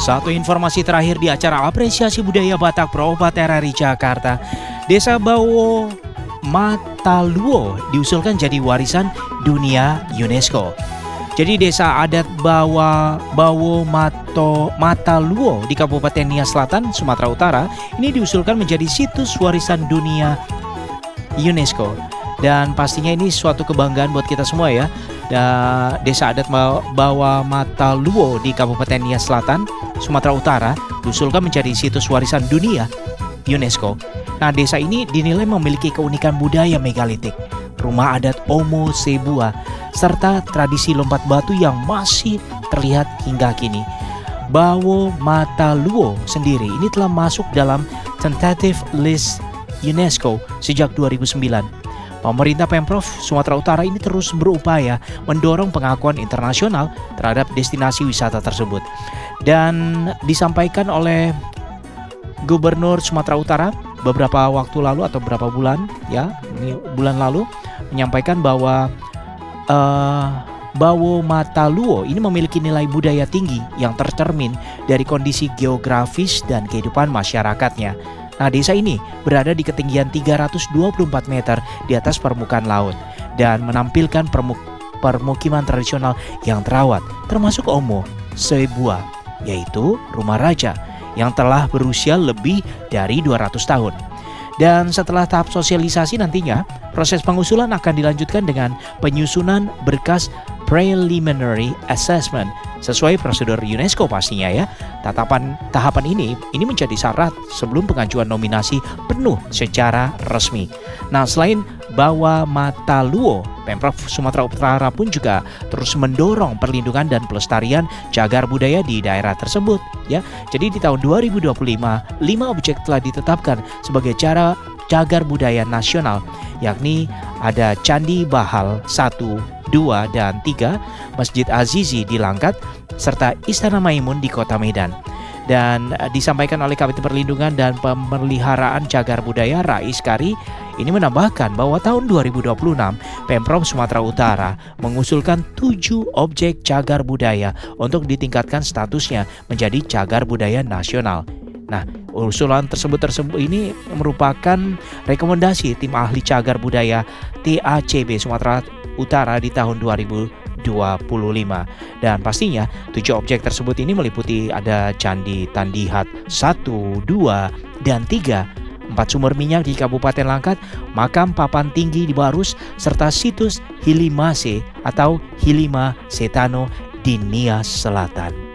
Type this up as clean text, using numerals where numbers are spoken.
Satu informasi terakhir di acara apresiasi budaya Batak Pro Baterari Jakarta, Desa Bawo Mataluo diusulkan jadi warisan dunia UNESCO. Jadi desa adat Bawo Mataluo di Kabupaten Nias Selatan, Sumatera Utara ini diusulkan menjadi situs warisan dunia UNESCO. Dan pastinya ini suatu kebanggaan buat kita semua ya. Desa adat Bawo Mataluo di Kabupaten Nias Selatan, Sumatera Utara diusulkan menjadi situs warisan dunia UNESCO. Nah, desa ini dinilai memiliki keunikan budaya megalitik, rumah adat Omo Sebua, serta tradisi lompat batu yang masih terlihat hingga kini. Bawo Mataluo sendiri ini telah masuk dalam tentative list UNESCO sejak 2009. Pemerintah Pemprov Sumatera Utara ini terus berupaya mendorong pengakuan internasional terhadap destinasi wisata tersebut. Dan disampaikan oleh Gubernur Sumatera Utara beberapa waktu lalu atau beberapa bulan lalu menyampaikan bahwa Bawo Mataluo ini memiliki nilai budaya tinggi yang tercermin dari kondisi geografis dan kehidupan masyarakatnya. Nah, desa ini berada di ketinggian 324 meter di atas permukaan laut dan menampilkan permukiman tradisional yang terawat, termasuk Omo Sebua, yaitu rumah raja yang telah berusia lebih dari 200 tahun. Dan setelah tahap sosialisasi nantinya, proses pengusulan akan dilanjutkan dengan penyusunan berkas preliminary assessment sesuai prosedur UNESCO pastinya ya. Tahapan ini menjadi syarat sebelum pengajuan nominasi penuh secara resmi. Nah, selain Bawo Mataluo, Pemprov Sumatera Utara pun juga terus mendorong perlindungan dan pelestarian cagar budaya di daerah tersebut ya. Jadi di tahun 2025, 5 objek telah ditetapkan sebagai cagar budaya nasional, yakni ada Candi Bahal 1, 2, dan 3, Masjid Azizi di Langkat, serta Istana Maimun di Kota Medan. Dan disampaikan oleh Kabit Perlindungan dan Pemeliharaan Cagar Budaya Rais Kari ini menambahkan bahwa tahun 2026 Pemprov Sumatera Utara mengusulkan 7 objek cagar budaya untuk ditingkatkan statusnya menjadi cagar budaya nasional. Nah, usulan tersebut ini merupakan rekomendasi tim ahli cagar budaya TACB Sumatera Utara di tahun 2025. Dan pastinya 7 objek tersebut ini meliputi ada Candi Tandihat 1, 2, dan 3, 4 sumur minyak di Kabupaten Langkat, makam papan tinggi di Barus, serta situs Hilimase atau Hilima Setano di Nias Selatan.